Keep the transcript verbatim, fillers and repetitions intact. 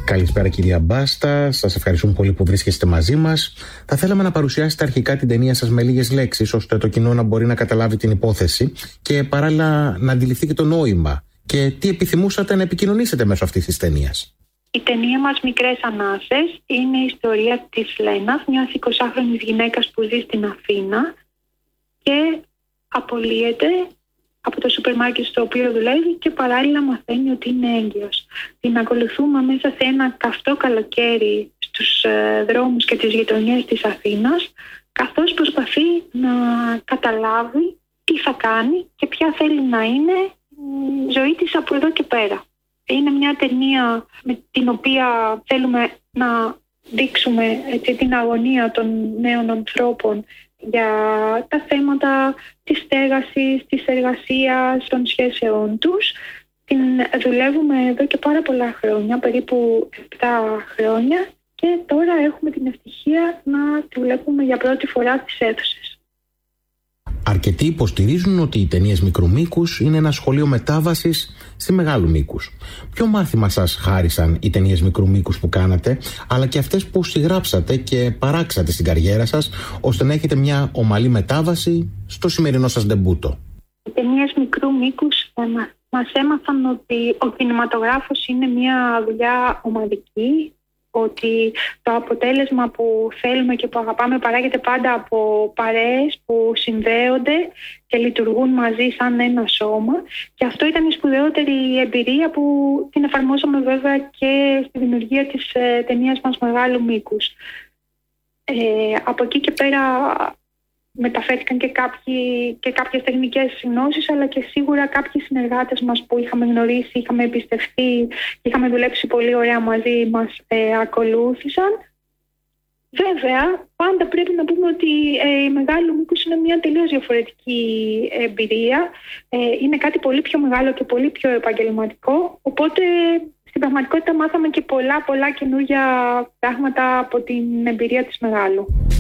Καλησπέρα κυρία Μπάστα, σας ευχαριστούμε πολύ που βρίσκεστε μαζί μας. Θα θέλαμε να παρουσιάσετε αρχικά την ταινία σας με λίγες λέξεις, ώστε το κοινό να μπορεί να καταλάβει την υπόθεση και παράλληλα να αντιληφθεί και το νόημα. Και τι επιθυμούσατε να επικοινωνήσετε μέσω αυτής της ταινίας. Η ταινία μας «Μικρές Ανάσες» είναι η ιστορία της Λένας, μιας εικοσάχρονης γυναίκας που ζει στην Αθήνα και απολύεται από το σούπερ μάρκετ στο οποίο δουλεύει και παράλληλα μαθαίνει ότι είναι έγκυος. Την ακολουθούμε μέσα σε ένα καυτό καλοκαίρι στους ε, δρόμους και τις γειτονιές της Αθήνας, καθώς προσπαθεί να καταλάβει τι θα κάνει και ποια θέλει να είναι η ζωή της από εδώ και πέρα. Είναι μια ταινία με την οποία θέλουμε να δείξουμε έτσι, την αγωνία των νέων ανθρώπων για τα θέματα της στέγασης, της εργασίας, των σχέσεών τους. Την δουλεύουμε εδώ και πάρα πολλά χρόνια, περίπου επτά χρόνια, και τώρα έχουμε την ευτυχία να τη βλέπουμε για πρώτη φορά στις αίθουσες. Αρκετοί υποστηρίζουν ότι οι ταινίες μικρού μήκους είναι ένα σχολείο μετάβασης στη μεγάλου μήκους. Ποιο μάθημα σας χάρισαν οι ταινίες μικρού μήκους που κάνατε, αλλά και αυτές που συγγράψατε και παράξατε στην καριέρα σας, ώστε να έχετε μια ομαλή μετάβαση στο σημερινό σας ντεμπούτο? Οι ταινίες μικρού μήκους μας έμαθαν ότι ο κινηματογράφος είναι μια δουλειά ομαδική, ότι το αποτέλεσμα που θέλουμε και που αγαπάμε παράγεται πάντα από παρέες που συνδέονται και λειτουργούν μαζί σαν ένα σώμα, και αυτό ήταν η σπουδαιότερη εμπειρία που την εφαρμόσαμε βέβαια και στη δημιουργία της ε, ταινίας μας μεγάλου μήκους. Ε, από εκεί και πέρα μεταφέρθηκαν και, κάποιοι, και κάποιες τεχνικές γνώσεις, αλλά και σίγουρα κάποιοι συνεργάτες μας που είχαμε γνωρίσει, είχαμε εμπιστευτεί, είχαμε δουλέψει πολύ ωραία μαζί μας, ε, ακολούθησαν. Βέβαια, πάντα πρέπει να πούμε ότι ε, η μεγάλου μήκους είναι μια τελείως διαφορετική εμπειρία. Ε, είναι κάτι πολύ πιο μεγάλο και πολύ πιο επαγγελματικό, οπότε στην πραγματικότητα μάθαμε και πολλά πολλά καινούργια πράγματα από την εμπειρία της μεγάλου.